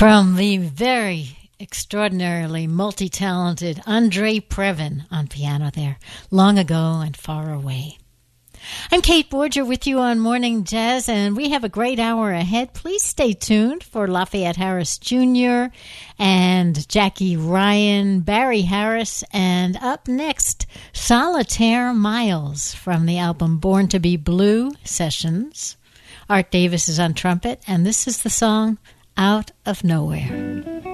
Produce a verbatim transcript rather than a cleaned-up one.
From the very extraordinarily multi-talented Andre Previn on piano there, Long Ago and Far Away. I'm Kate Borger with you on Morning Jazz, and we have a great hour ahead. Please stay tuned for Lafayette Harris Junior and Jackie Ryan, Barry Harris, and up next, Solitaire Miles from the album Born to be Blue Sessions. Art Davis is on trumpet, and this is the song Out of Nowhere.